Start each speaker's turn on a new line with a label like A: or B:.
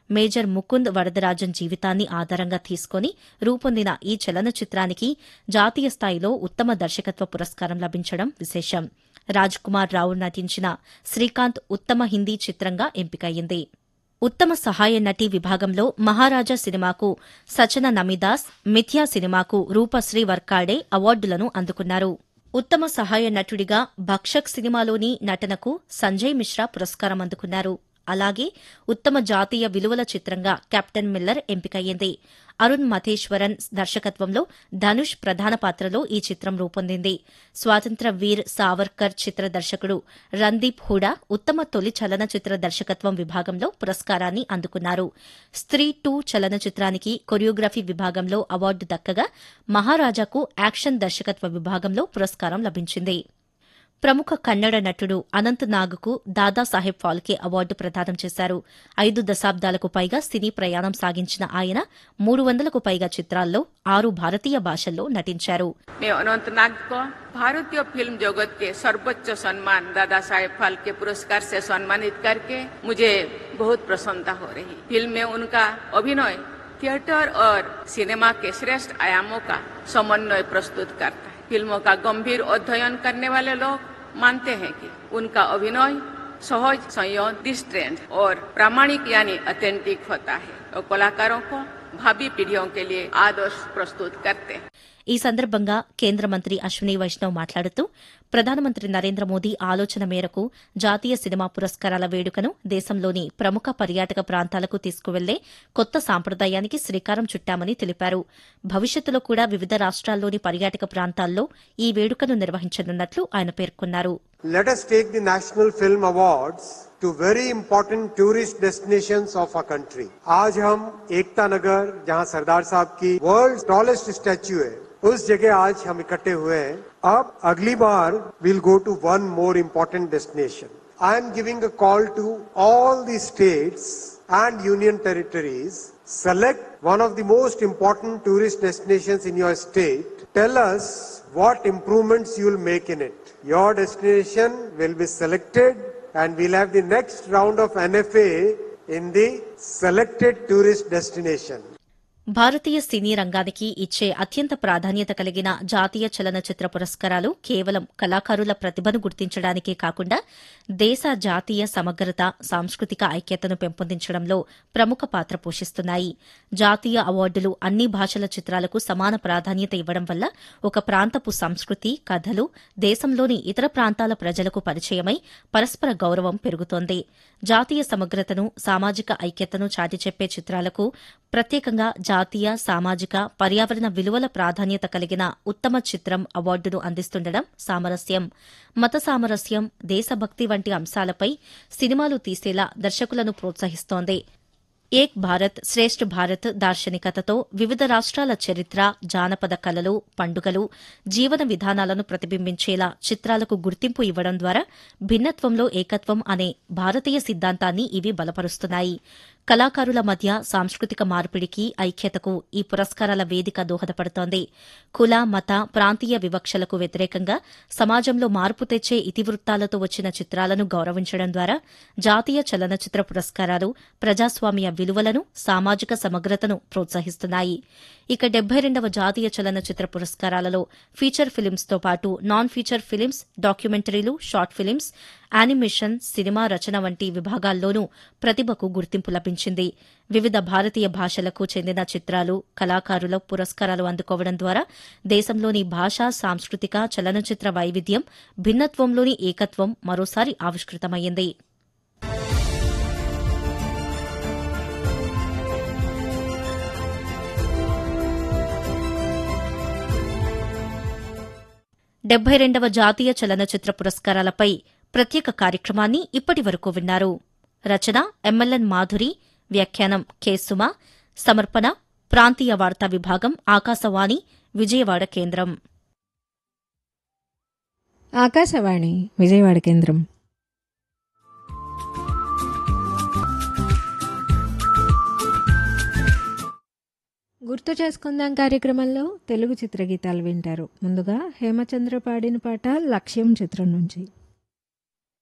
A: Major Mukund Varadarajan జీవితాన్ని ఆధారంగా తీసుకుని రూపొందిన ఈ చలనచిత్రానికి జాతీయ స్థాయిలో ఉత్తమ దర్శకత్వ పురస్కారం లభించడం విశేషం. రాజ్ కుమార్ రావు నటించిన శ్రీకాంత్ ఉత్తమ హిందీ చిత్రంగా ఎంపికయ్యింది. ఉత్తమ సహాయ నటి విభాగంలో మహారాజా సినిమాకు సచన నమిదాస్, మిథ్యా సినిమాకు రూపశ్రీ వర్కాడే అవార్డులను అందుకున్నారు. ఉత్తమ సహాయ నటుడిగా భక్షక్ సినిమాలోని నటనకు సంజయ్ మిశ్రా పురస్కారం అందుకున్నారు. అలాగే ఉత్తమ జాతీయ విలువల చిత్రంగా కెప్టెన్ మిల్లర్ ఎంపికయ్యింది. అరుణ్ మథేశ్వరన్ దర్శకత్వంలో ధనుష్ ప్రధాన పాత్రలో ఈ చిత్రం రూపొందింది. స్వాతంత్ర్య వీర్ సావర్కర్ చిత్ర దర్శకుడు రణ్దీప్ హూడా ఉత్తమ తొలి చలనచిత్ర దర్శకత్వం విభాగంలో పురస్కారాన్ని అందుకున్నారు. స్త్రీ 2 చలనచిత్రానికి కొరియోగ్రఫీ విభాగంలో అవార్డు దక్కగా మహారాజాకు యాక్షన్ దర్శకత్వ విభాగంలో పురస్కారం లభించింది. ప్రముఖ కన్నడ నటుడు అనంత్ నాగ్కు దాదాసాహెబ్ ఫాల్కే అవార్డు ప్రదానం చేశారు. 5 దశాబ్దాలకు పైగా సినీ ప్రయాణం సాగించిన ఆయన 300కు పైగా చిత్రాల్లో 6 భారతీయ భాషల్లో నటించారు.
B: అనంత్ నాగ్ को भारतीय फिल्म जगत के सर्वोच्च सम्मान दादा साहेब फाल्के पुरस्कार से सम्मानित करके मुझे बहुत प्रसन्नता हो रही। फिल्म में उनका अभिनय थिएटर और सिनेमा के श्रेष्ठ आयामों का समन्वय प्रस्तुत करता है। फिल्मों का गंभीर अध्ययन करने वाले लोग मानते हैं कि उनका अभिनय सहज, संयम, डिस्ट्रेंट और प्रामाणिक यानी ऑथेंटिक होता है और कलाकारों को भावी पीढ़ियों के लिए आदर्श प्रस्तुत करते हैं.
A: ఈ సందర్భంగా కేంద్ర మంత్రి అశ్విని వైష్ణవ్ మాట్లాడుతూ ప్రధానమంత్రి నరేంద్ర మోదీ ఆలోచన మేరకు జాతీయ సినిమా పురస్కారాల వేడుకను దేశంలోని ప్రముఖ పర్యాటక ప్రాంతాలకు తీసుకువెళ్లే కొత్త సాంప్రదాయానికి శ్రీకారం చుట్టామని తెలిపారు. భవిష్యత్తులో కూడా వివిధ రాష్ట్రాల్లోని పర్యాటక ప్రాంతాల్లో ఈ వేడుకను నిర్వహించనున్నట్లు ఆయన పేర్కొన్నారు.
C: Let us take the National Film Awards to very important tourist destinations of our country. आज हम एकता नगर जहां सरदार साहब की वर्ल्ड टॉलेस्ट स्टैच्यू है उस जगह आज हम इकट्ठे हुए हैं. अब अगली बार we'll go to one more important destination. I am giving a call to all the states and union territories. Select one of the most important tourist destinations in your state. Tell us what improvements you will make in it. Your destination will be selected and we'll have the next round of NFA in the selected tourist destination.
A: భారతీయ సినీ రంగానికి ఇచ్చే అత్యంత ప్రాధాన్యత కలిగిన జాతీయ చలనచిత్ర పురస్కారాలు కేవలం కళాకారుల ప్రతిభను గుర్తించడానికే కాకుండా దేశ జాతీయ సమగ్రత, సాంస్కృతిక ఐక్యతను పెంపొందించడంలో ప్రముఖ పాత్ర పోషిస్తున్నాయి. జాతీయ అవార్డులు అన్ని భాషల చిత్రాలకు సమాన ప్రాధాన్యత ఇవ్వడం వల్ల ఒక ప్రాంతపు సంస్కృతి, కథలు దేశంలోని ఇతర ప్రాంతాల ప్రజలకు పరిచయమై పరస్పర గౌరవం పెరుగుతోంది. జాతీయ సమగ్రతను, సామాజిక ఐక్యతను చాటి చెప్పే చిత్రాలకు ప్రత్యేకంగా జాతీయ, సామాజిక, పర్యావరణ విలువల ప్రాధాన్యత కలిగిన ఉత్తమ చిత్రం అవార్డును అందిస్తుండడం సామరస్యం. మత సామరస్యం, దేశభక్తి వంటి అంశాలపై సినిమాలు తీసేలా దర్శకులను ప్రోత్సహిస్తోంది. ఏక్ భారత్ శ్రేష్ఠ్ భారత్ దార్శనికతతో వివిధ రాష్ట్రాల చరిత్ర, జానపద కళలు, పండుగలు, జీవన విధానాలను ప్రతిబింబించేలా చిత్రాలకు గుర్తింపు ఇవ్వడం ద్వారా భిన్నత్వంలో ఏకత్వం అనే భారతీయ సిద్ధాంతాన్ని ఇవి బలపరుస్తున్నాయి. కళాకారుల మధ్య సాంస్కృతిక మార్పిడికి, ఐక్యతకు ఈ పురస్కారాల వేదిక దోహదపడుతోంది. కుల, మత, ప్రాంతీయ వివక్షలకు వ్యతిరేకంగా సమాజంలో మార్పు తెచ్చే ఇతివృత్తాలతో వచ్చిన చిత్రాలను గౌరవించడం ద్వారా జాతీయ చలనచిత్ర పురస్కారాలు ప్రజాస్వామ్య విలువలను, సామాజిక సమగ్రతను ప్రోత్సహిస్తున్నాయి. ఇక 72వ జాతీయ చలనచిత్ర పురస్కారాలలో ఫీచర్ ఫిలిమ్స్తో పాటు non feature films, డాక్యుమెంటరీలు, short films, animation, cinema రచన వంటి విభాగాల్లోనూ ప్రతిభకు గుర్తింపు లభించింది. వివిధ భారతీయ భాషలకు చెందిన చిత్రాలు, కళాకారుల పురస్కారాలు అందుకోవడం ద్వారా దేశంలోని భాషా, సాంస్కృతిక, చలనచిత్ర వైవిధ్యం, భిన్నత్వంలోని ఏకత్వం మరోసారి ఆవిష్కృతమయ్యింది. డెబ్బై రెండవ జాతీయ చలనచిత్ర పురస్కారాలపై ప్రత్యేక కార్యక్రమాన్ని ఇప్పటి వరకు విన్నారు. రచన ఎంఎల్ఎన్ మాధురి, వ్యాఖ్యానం కె సుమ, సమర్పణ ప్రాంతీయ వార్తా విభాగం, ఆకాశవాణి విజయవాడ కేంద్రం.
D: ఆకాశవాణి విజయవాడ కేంద్రం. గుర్తు చేసుకుందాం కార్యక్రమంలో తెలుగు చిత్రగీతాలు వింటారు. ముందుగా హేమచంద్ర పాడిన పాట లక్ష్యం చిత్రం నుంచి.